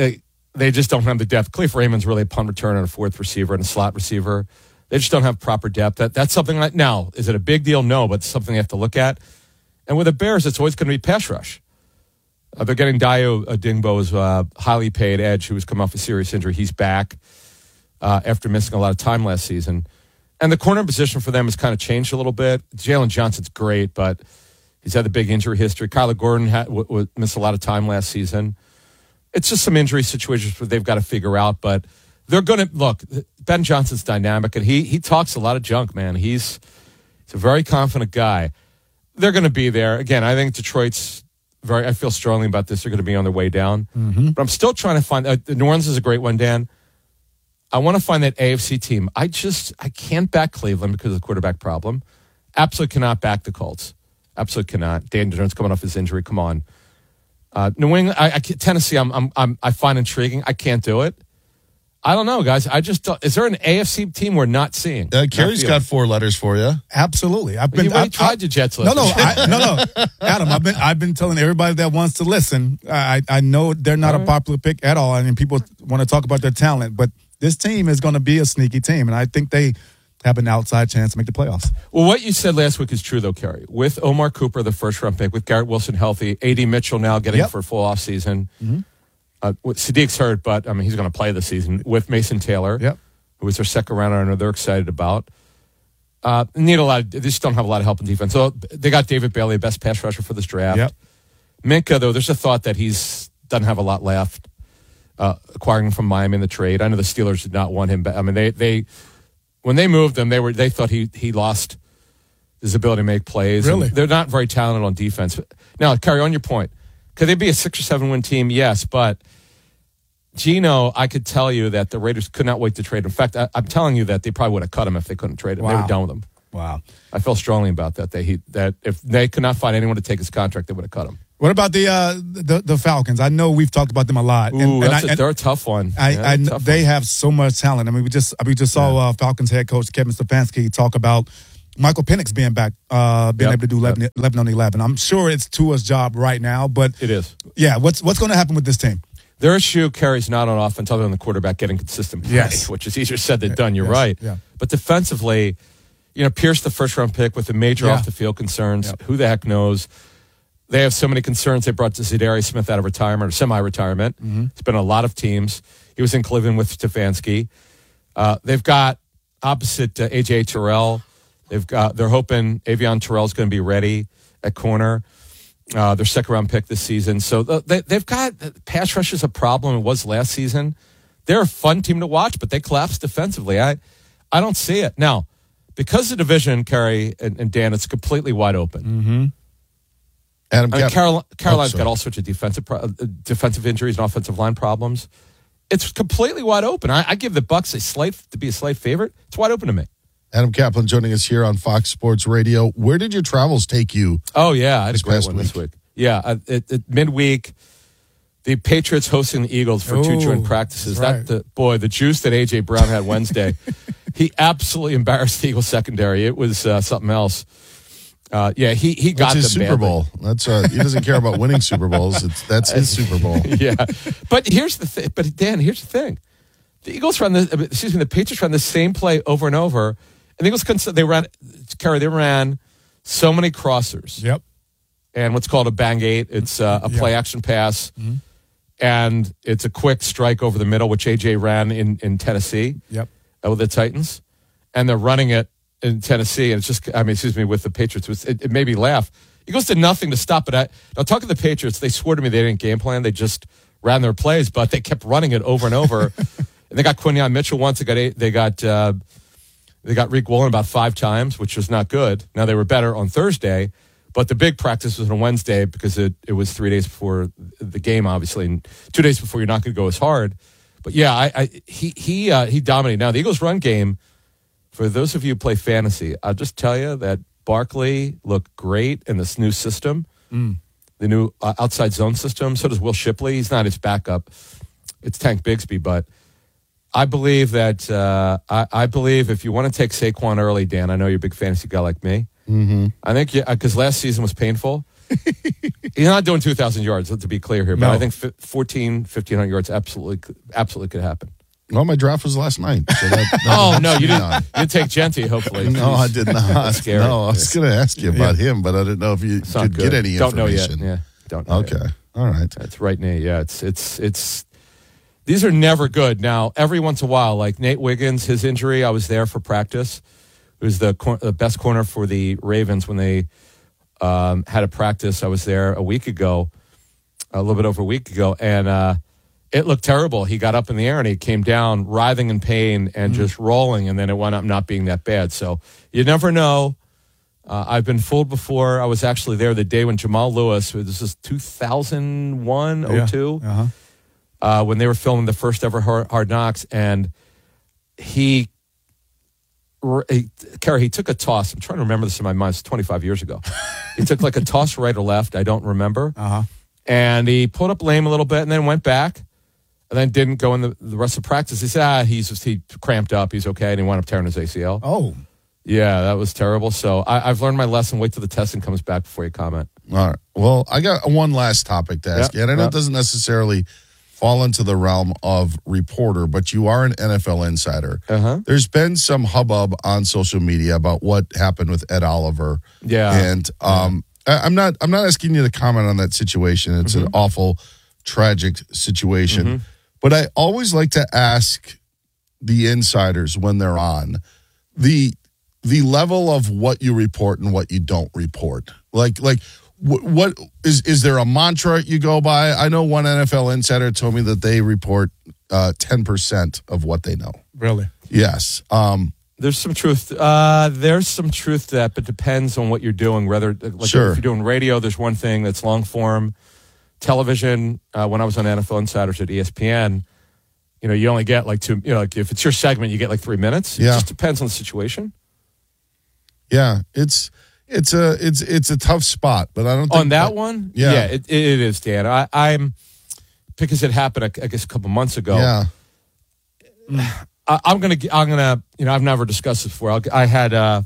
they just don't have the depth. Cleve Raymond's really a punt returner and a fourth receiver and a slot receiver. They just don't have proper depth. That That's something like, now, is it a big deal? No, but it's something they have to look at. And with the Bears, it's always going to be pass rush. Uh, they're getting Dayo Adingbo's uh, highly paid edge, who was coming off a serious injury. He's back uh, after missing a lot of time last season. And the corner position for them has kind of changed a little bit. Jalen Johnson's great, but he's had the big injury history. Kyler Gordon had, w- w- missed a lot of time last season. It's just some injury situations where they've got to figure out, but they're going to, look, Ben Johnson's dynamic, and he he talks a lot of junk, man. He's, he's a very confident guy. They're going to be there. Again, I think Detroit's very, I feel strongly about this. They're going to be on their way down. Mm-hmm. But I'm still trying to find, uh, New Orleans is a great one, Dan. I want to find that A F C team. I just, I can't back Cleveland because of the quarterback problem. Absolutely cannot back the Colts. Absolutely cannot. Dan Jones coming off his injury. Come on. Uh, New England, I, I can't, Tennessee, I'm, I'm, I'm, I find intriguing. I can't do it. I don't know, guys. I just don't, is there an A F C team we're not seeing? Uh, Kerry's got four letters for you. Absolutely. I've been. You already I've, tried I've, your Jets No, list. no, I, no, no. Adam, I've been. I've been telling everybody that wants to listen. I, I know they're not All a right. popular pick at all. I mean, people want to talk about their talent, but this team is going to be a sneaky team, and I think they have an outside chance to make the playoffs. Well, what you said last week is true, though, Kerry. With Omar Cooper, the first round pick, with Garrett Wilson healthy, A D Mitchell now getting Yep. for a full offseason. Mm-hmm. Uh, with Sadiq's hurt, but I mean he's going to play the season with Mason Taylor, Yep. who was their second rounder. I know they're excited about. Uh, need a lot. Of, they just don't have a lot of help in defense. So they got David Bailey, best pass rusher for this draft. Yep. Minka, though, there's a thought that he's doesn't have a lot left. Uh, acquiring him from Miami in the trade, I know the Steelers did not want him back. I mean, they they when they moved him, they were they thought he he lost his ability to make plays. Really? And they're not very talented on defense. Now, carry on your point. Could they be a six or seven win team? Yes, but Gino, I could tell you that the Raiders could not wait to trade him. In fact, I, I'm telling you that they probably would have cut him if they couldn't trade him. They Wow. were done with him. Wow. I feel strongly about that. They he, that if they could not find anyone to take his contract, they would have cut him. What about the uh, the the Falcons? I know we've talked about them a lot. Ooh, that's I, a, and they're a tough one. I, Yeah, I they're a kn- tough they one. have so much talent. I mean, we just we just saw uh, Falcons head coach Kevin Stefanski talk about Michael Penix being back, uh, being Yep, able to do eleven, eleven on eleven. I'm sure it's Tua's job right now, but It is. yeah, what's what's going to happen with this team? Their issue carries not on offense other than the quarterback getting consistent play, Yes. which is easier said than done. You're Yes, right. yeah. But defensively, you know, Pierce, the first round pick with the major Yeah. off the field concerns. Yep. Who the heck knows? They have so many concerns. They brought Zadarius Smith out of retirement or semi retirement. Mm-hmm. It's been a lot of teams. He was in Cleveland with Stefanski. Uh, they've got opposite uh, A J Terrell. They've got. They're hoping Avion Terrell's going to be ready at corner. Uh, their second round pick this season. So th- they, they've got pass rush is a problem. It was last season. They're a fun team to watch, but they collapsed defensively. I, I don't see it now because the division, Kerry and, and Dan, it's completely wide open. Mm-hmm. Adam I mean, Cap- Carol, Carolina's Oh, got sorry. all sorts of defensive pro- uh, defensive injuries and offensive line problems. It's completely wide open. I, I give the Bucks a slight to be a slight favorite. It's wide open to me. Adam Kaplan joining us here on Fox Sports Radio. Where did your travels take you? Oh yeah, I had This a great past one this week. week. Yeah, uh, it, it, midweek, the Patriots hosting the Eagles for two Ooh, joint practices. that's That the boy, the juice that A J Brown had Wednesday, he absolutely embarrassed the Eagles secondary. It was uh, something else. Uh, yeah, he he got That's his them Super badly. Bowl. That's uh, he doesn't care about winning Super Bowls. It's that's his Super Bowl. Yeah, but here's the thing. But Dan, here's the thing: the Eagles run the excuse me, the Patriots run the same play over and over, and the Eagles couldn't- they ran Kerry they ran so many crossers. Yep. And what's called a bang eight. It's uh, a Yeah. play action pass, Mhm. and it's a quick strike over the middle, which A J ran in in Tennessee Yep. uh, with the Titans, and they're running it in Tennessee, and it's just I mean, excuse me, with the Patriots, it, was- it, it made me laugh. Eagles did nothing to stop it. I, now, talking to the Patriots, they swore to me they didn't game plan. They just ran their plays, but they kept running it over and over. And they got Quinyon Mitchell once. They got eight, they got uh, they got Reek Woolen about five times, which was not good. Now they were better on Thursday, but the big practice was on Wednesday because it, it was three days before the game, obviously, and two days before you're not going to go as hard. But yeah, I, I he he uh, he dominated. Now the Eagles' run game. For those of you who play fantasy, I'll just tell you that Barkley looked great in this new system, Mm. the new uh, outside zone system. So does Will Shipley. He's not his backup. It's Tank Bigsby. But I believe that uh, I, I believe if you want to take Saquon early, Dan, I know you're a big fantasy guy like me. Mm-hmm. I think because last season was painful. He's not doing two thousand yards, to be clear here, but No. I think fi- fourteen, fifteen hundred yards absolutely, could- absolutely could happen. Well, my draft was last night. So that, that Oh, helps no, you me didn't. on. You take Genty, hopefully. No, I did not. That's scary. No, I was going to ask you about him, but I didn't know if you It's not could good. get any Don't know yet. information. Yeah, don't know Okay, yet. all right. That's right knee. Yeah, it's it's it's. These are never good. Now, every once in a while, like Nate Wiggins, his injury, I was there for practice. It was the, cor- the best corner for the Ravens when they um, had a practice. I was there a week ago, a little bit over a week ago, and uh, it looked terrible. He got up in the air and he came down writhing in pain and just rolling, and then it wound up not being that bad. So you never know. Uh, I've been fooled before. I was actually there the day when Jamal Lewis, this is two thousand one, Yeah. oh two, Uh-huh. uh, when they were filming the first ever Hard, Hard Knocks, and he, he, Kerry, he took a toss. I'm trying to remember this in my mind. It's twenty-five years ago. He took like a toss right or left. I don't remember. Uh-huh. And he pulled up lame a little bit and then went back and then didn't go in the, the rest of practice. He said, ah, he's just, he cramped up. He's okay. And he wound up tearing his A C L. Oh. Yeah, that was terrible. So I, I've learned my lesson. Wait till the testing comes back before you comment. All right. Well, I got one last topic to ask Yep, you. And I know yep. it doesn't necessarily fall into the realm of reporter, but you are an N F L insider. Uh-huh. There's been some hubbub on social media about what happened with Ed Oliver. Yeah. And um, I- I'm not I'm not asking you to comment on that situation. It's an awful, tragic situation. Mhm. But I always like to ask the insiders when they're on the the level of what you report and what you don't report. Like like wh- what is is there a mantra you go by? I know one N F L insider told me that they report uh, ten percent of what they know. Really? Yes. Um, There's some truth. Uh, there's some truth to that, but depends on what you're doing. Whether, like, Sure. if you're doing radio, there's one thing that's long form. Television. Uh, when I was on N F L Insiders at E S P N, you know, you only get like two. You know, like if it's your segment, you get like three minutes. It Yeah. just depends on the situation. yeah, it's it's a it's it's a tough spot, but I don't think On that one, Yeah. yeah, it, it is, Dan. I, I'm because it happened, I guess, a couple months ago. Yeah. I, I'm gonna, I'm gonna, you know, I've never discussed this before. I'll, I had uh,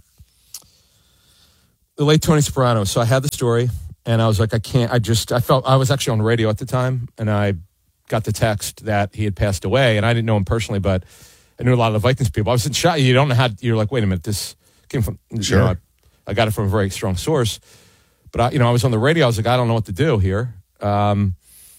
the late Tony Soprano, so I had the story, and I was like, I can't. I just, I felt I was actually on the radio at the time, and I got the text that he had passed away, and I didn't know him personally, but I knew a lot of the Vikings people. I was in shock. You don't know how. You're like, wait a minute, this came from. Sure. You know, I, I got it from a very strong source, but I, you know, I was on the radio. I was like, I don't know what to do here, um,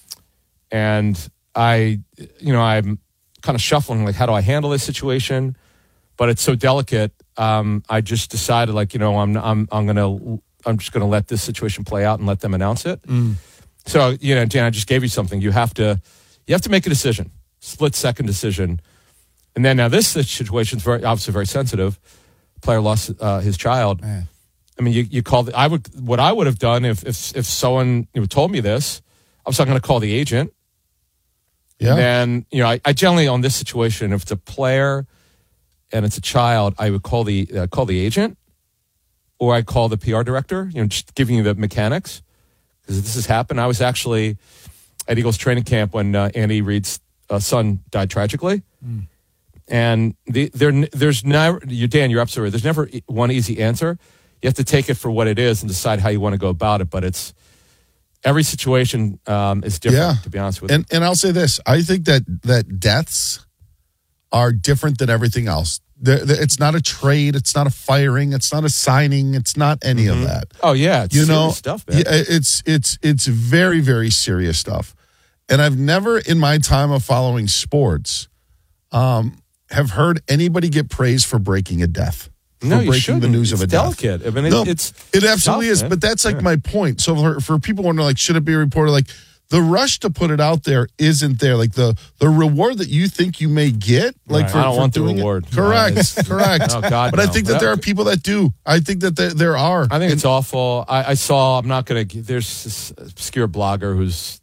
and I, you know, I'm kind of shuffling, like, how do I handle this situation? But it's so delicate. Um, I just decided, like, you know, I'm, I'm, I'm gonna, I'm just gonna let this situation play out and let them announce it. So, you know, Dan, I just gave you something. You have to, you have to make a decision, split second decision, and then now this situation is very obviously very sensitive. Player lost uh, his child. Man. I mean, you, you call the, I would, what I would have done if, if, if someone you know, told me this, I was not going to call the agent. Yeah. And then, you know, I, I generally, on this situation, if it's a player and it's a child, I would call the, uh, call the agent, or I call the P R director, you know, just giving you the mechanics. Because this has happened. I was actually at Eagles training camp when uh, Andy Reid's uh, son died tragically. Mm. And the, there, there's never, you Dan, you're absolutely right. There's never one easy answer. You have to take it for what it is and decide how you want to go about it. But it's, every situation um, is different, Yeah. to be honest with And you. and I'll say this: I think that that deaths are different than everything else. They're, they're- it's not a trade. It's not a firing. It's not a signing. It's not any of that. Oh, yeah. It's you serious know, stuff, man. yeah, it's it's it's very very serious stuff. And I've never, in my time of following sports, um, have heard anybody get praised for breaking a death. For No, you breaking shouldn't. the news It's of a delicate. death. I mean, it- no, it's it absolutely tough, is. man. But that's like Yeah. my point. So for, for people wondering, like, should it be reported? Like, the rush to put it out there isn't there. Like the the reward that you think you may get, like Right. for, I don't for want the doing reward. it. Correct, No, it's- correct. Oh, God, but I no. think that But there are that- people that do. I think that there, there are. I think it's awful. I, I saw, I'm not going to, there's this obscure blogger who's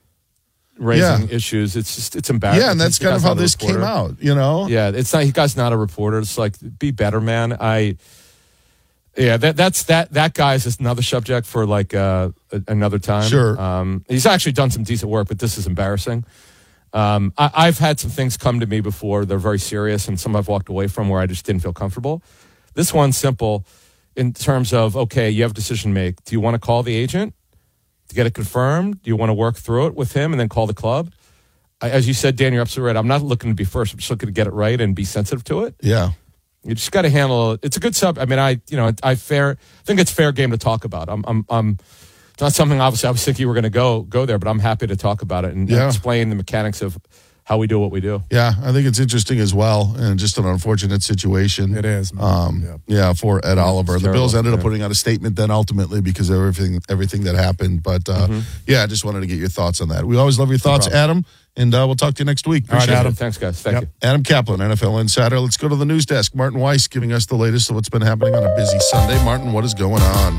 raising Yeah. issues. It's just, it's embarrassing. Yeah, and that's The kind of guy's how not a this came reporter. out. You know. Yeah, it's not, he guy's not a reporter. It's like, be better, man. I, yeah, that that's that that guy's just another subject for like uh, a, another time. Sure. Um, he's actually done some decent work, but this is embarrassing. Um, I, I've had some things come to me before. They're very serious, and some I've walked away from where I just didn't feel comfortable. This one's simple in terms of, okay, you have a decision to make. Do you want to call the agent, to get it confirmed? Do you want to work through it with him and then call the club? I, as you said, Dan, you're absolutely right. I'm not looking to be first. I'm just looking to get it right and be sensitive to it. Yeah. You just got to handle it. It's a good sub. I mean, I, you know, I fair, I think it's fair game to talk about. I'm, I'm, I'm, it's not something obviously I was thinking you were going to go, go there, but I'm happy to talk about it and, Yeah. and explain the mechanics of how we do what we do. Yeah, I think it's interesting as well, and just an unfortunate situation. It is. Um, yeah. yeah, for Ed Oliver. The terrible, Bills ended up yeah. putting out a statement then ultimately because of everything everything that happened. But uh, Mhm. yeah, I just wanted to get your thoughts on that. We always love your thoughts, Adam, and uh, we'll talk to you next week. All right, Appreciate Adam. it. Thanks, guys. Thank Yep. you. Adam Kaplan, N F L Insider. Let's go to the news desk. Martin Weiss giving us the latest of what's been happening on a busy Sunday. Martin, what is going on?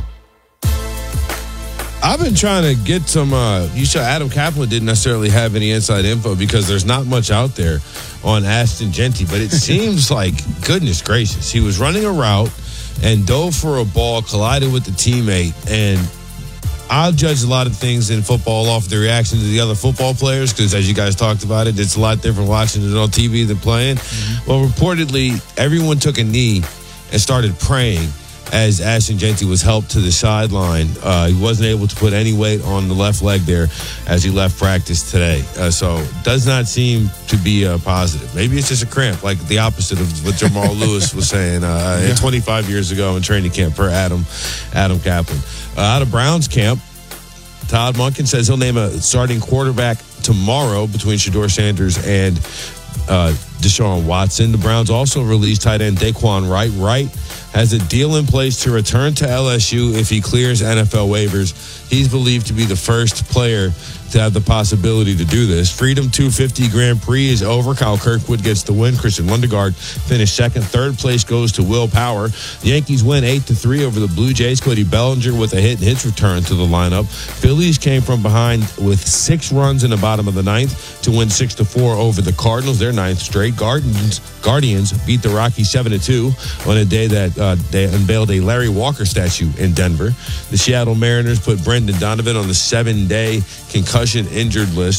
I've been trying to get some, uh, you saw Adam Kaplan didn't necessarily have any inside info because there's not much out there on Ashton Jeanty, but it seems like, goodness gracious, he was running a route and dove for a ball, collided with the teammate, and I'll judge a lot of things in football off the reaction to the other football players because, as you guys talked about it, it's a lot different watching it on T V than playing. Mm-hmm. Well, reportedly, everyone took a knee and started praying as Ashton Jeanty was helped to the sideline. Uh, he wasn't able to put any weight on the left leg there as he left practice today. Uh, so does not seem to be uh, positive. Maybe it's just a cramp, like the opposite of what Jamal Lewis was saying uh, Yeah. twenty-five years ago in training camp per Adam, Adam Kaplan. Uh, out of Browns camp, Todd Monken says he'll name a starting quarterback tomorrow between Shedeur Sanders and uh, Deshaun Watson. The Browns also released tight end Daquan Wright. Wright has a deal in place to return to L S U if he clears N F L waivers. He's believed to be the first player to have the possibility to do this. Freedom two fifty Grand Prix is over. Kyle Kirkwood gets the win. Christian Lundegaard finished second. Third place goes to Will Power. The Yankees win eight to three over the Blue Jays. Cody Bellinger with a hit and hits return to the lineup. Phillies came from behind with six runs in the bottom of the ninth to win six to four over the Cardinals. Their ninth straight. Guardians, Guardians beat the Rockies seven to two on a day that uh, they unveiled a Larry Walker statue in Denver. The Seattle Mariners put Brendan Donovan on the seven-day concussion injured list.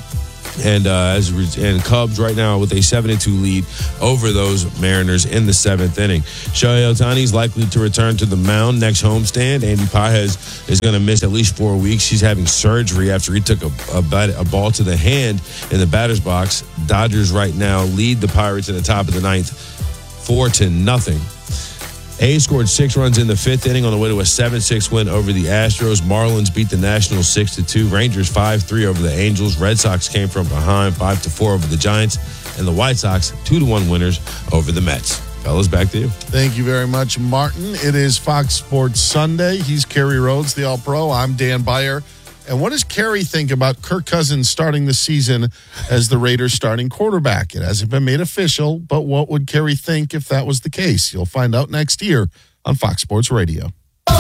And uh, as and Cubs right now with a seven to two lead over those Mariners in the seventh inning. Shohei Ohtani is likely to return to the mound next homestand. Andy Pajes is going to miss at least four weeks. He's having surgery after he took a, a, bat, a ball to the hand in the batter's box. Dodgers right now lead the Pirates in the top of the ninth, four to nothing. A's scored six runs in the fifth inning on the way to a seven six win over the Astros. Marlins beat the Nationals six to two. Rangers five three over the Angels. Red Sox came from behind five to four over the Giants. And the White Sox two to one winners over the Mets. Fellas, back to you. Thank you very much, Martin. It is Fox Sports Sunday. He's Kerry Rhodes, the All-Pro. I'm Dan Beyer. And what does Kerry think about Kirk Cousins starting the season as the Raiders' starting quarterback? It hasn't been made official, but what would Kerry think if that was the case? You'll find out next year on Fox Sports Radio.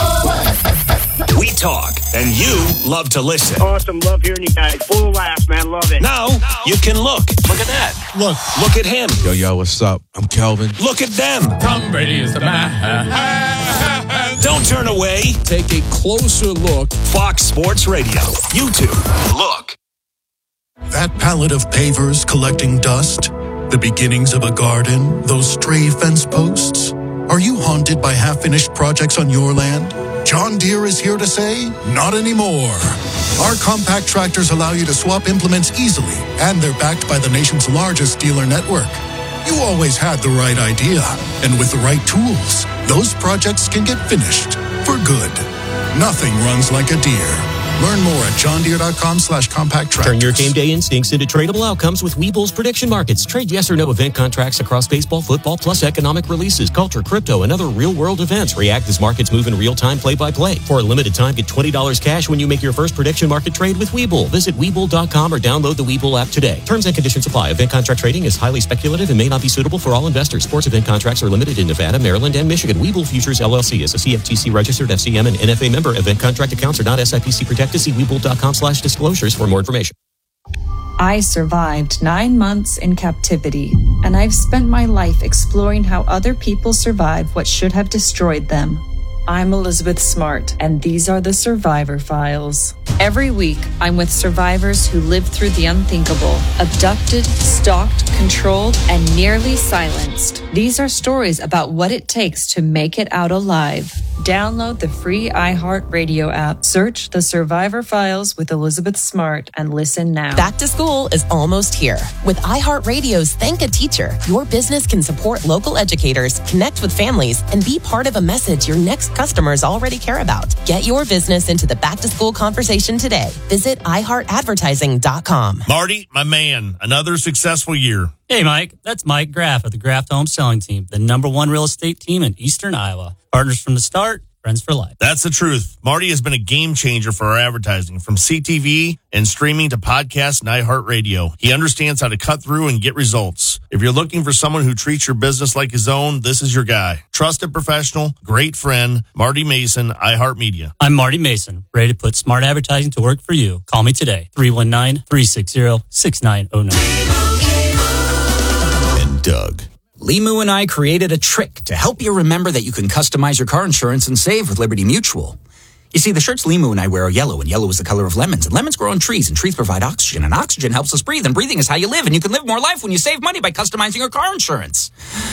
We talk, and you love to listen. Awesome. Love hearing you guys. Full of laughs, man. Love it. Now, you can look. Look at that. Look. Look at him. Yo, yo, what's up? I'm Kelvin. Look at them. Tom Brady is the man. Don't turn away. Take a closer look. Fox Sports Radio. YouTube. Look. That pallet of pavers collecting dust, the beginnings of a garden, those stray fence posts. Are you haunted by half-finished projects on your land? John Deere is here to say, not anymore. Our compact tractors allow you to swap implements easily, and they're backed by the nation's largest dealer network. You always had the right idea, and with the right tools, those projects can get finished for good. Nothing runs like a Deere. Learn more at johndeere.com slash compact tractors. Turn your game day instincts into tradable outcomes with Webull's prediction markets. Trade yes or no event contracts across baseball, football, plus economic releases, culture, crypto, and other real-world events. React as markets move in real time, play-by-play. For a limited time, get twenty dollars cash when you make your first prediction market trade with Webull. Visit Webull dot com or download the Webull app today. Terms and conditions apply. Event contract trading is highly speculative and may not be suitable for all investors. Sports event contracts are limited in Nevada, Maryland, and Michigan. Webull Futures, L L C is a C F T C registered F C M and N F A member. Event contract accounts are not S I P C protected. See Webull dot com slash disclosures for more information. I survived nine months in captivity, and I've spent my life exploring how other people survive what should have destroyed them. I'm Elizabeth Smart, and these are the Survivor Files. Every week, I'm with survivors who lived through the unthinkable, abducted, stalked, controlled, and nearly silenced. These are stories about what it takes to make it out alive. Download the free iHeartRadio app. Search The Survivor Files with Elizabeth Smart and listen now. Back to school is almost here. With iHeartRadio's Thank a Teacher, your business can support local educators, connect with families, and be part of a message your next customers already care about. Get your business into the back to school conversation today. Visit i heart advertising dot com. Marty, my man, another successful year. Hey, Mike, that's Mike Graff of the Graff Home Selling Team, the number one real estate team in Eastern Iowa. Partners from the start, friends for life. That's the truth. Marty has been a game changer for our advertising, from C T V and streaming to podcasts and iHeartRadio. He understands how to cut through and get results. If you're looking for someone who treats your business like his own, this is your guy. Trusted professional, great friend, Marty Mason, iHeartMedia. I'm Marty Mason, ready to put smart advertising to work for you. Call me today, three one nine, three six zero, six nine zero nine. Doug. Limu and I created a trick to help you remember that you can customize your car insurance and save with Liberty Mutual. You see, the shirts Limu and I wear are yellow, and yellow is the color of lemons, and lemons grow on trees, and trees provide oxygen, and oxygen helps us breathe, and breathing is how you live, and you can live more life when you save money by customizing your car insurance.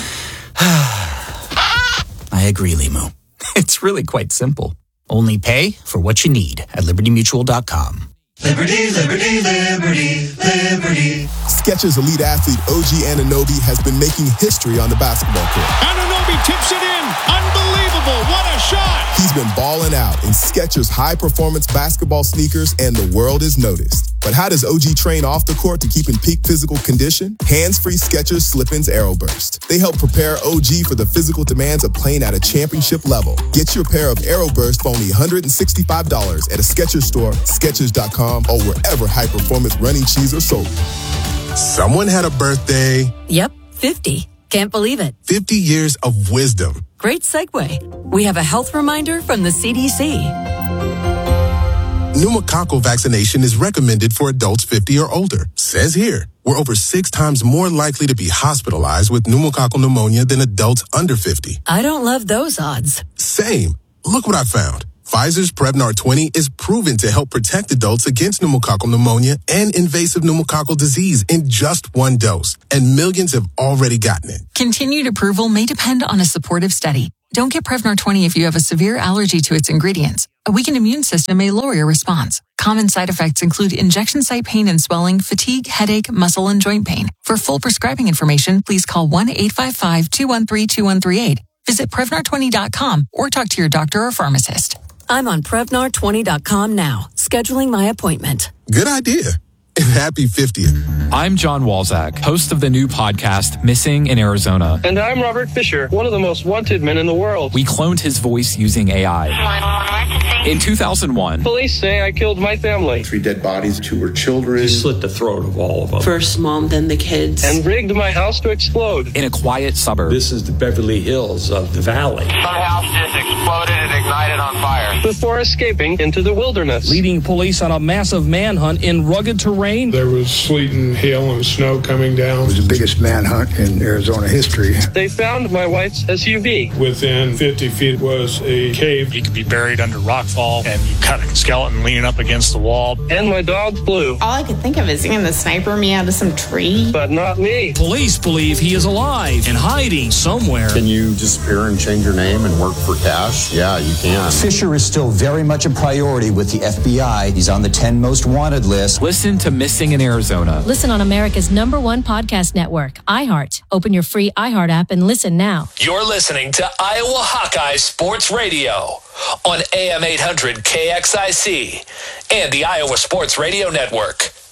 I agree, Limu. It's really quite simple. Only pay for what you need at liberty mutual dot com. Liberty, liberty, liberty, liberty. Skechers elite athlete O G Anunoby has been making history on the basketball court. Anunoby tips it in. Unbelievable. What a shot. He's been balling out in Skechers high-performance basketball sneakers, and the world has noticed. But how does O G train off the court to keep in peak physical condition? Hands-free Skechers Slip-ins Aeroburst. They help prepare O G for the physical demands of playing at a championship level. Get your pair of Aeroburst for only one hundred sixty-five dollars at a Skechers store, Skechers dot com, or wherever high-performance running shoes are sold. Someone had a birthday. Yep, fifty. Can't believe it. fifty years of wisdom. Great segue. We have a health reminder from the C D C. Pneumococcal vaccination is recommended for adults fifty or older. Says here, we're over six times more likely to be hospitalized with pneumococcal pneumonia than adults under fifty. I don't love those odds. Same. Look what I found. Pfizer's Prevnar twenty is proven to help protect adults against pneumococcal pneumonia and invasive pneumococcal disease in just one dose, and millions have already gotten it. Continued approval may depend on a supportive study. Don't get Prevnar twenty if you have a severe allergy to its ingredients. A weakened immune system may lower your response. Common side effects include injection site pain and swelling, fatigue, headache, muscle, and joint pain. For full prescribing information, please call one eight five five, two one three, two one three eight. Visit Prevnar twenty dot com or talk to your doctor or pharmacist. I'm on Prevnar twenty dot com now, scheduling my appointment. Good idea. And happy fiftieth. I'm John Walzak, host of the new podcast, Missing in Arizona. And I'm Robert Fisher, one of the most wanted men in the world. We cloned his voice using A I. In two thousand one, police say I killed my family. Three dead bodies, two were children. He slit the throat of all of them. First mom, then the kids. And rigged my house to explode. In a quiet suburb. This is the Beverly Hills of the valley. My house just exploded and ignited on fire. Before escaping into the wilderness. Leading police on a massive manhunt in rugged terrain. There was sleet and hail and snow coming down. It was the biggest manhunt in Arizona history. They found my wife's S U V. Within fifty feet was a cave. You could be buried under rockfall, and you cut a skeleton leaning up against the wall. And my dog Blue. All I could think of is seeing the sniper me out of some tree. But not me. Police believe he is alive and hiding somewhere. Can you disappear and change your name and work for cash? Yeah, you can. Fisher is still very much a priority with the F B I. He's on the ten most wanted list. Listen to Missing in Arizona. Listen on America's number one podcast network, iHeart. Open your free iHeart app and listen now. You're listening to Iowa Hawkeye Sports Radio on A M eight hundred K X I C and the Iowa Sports Radio Network.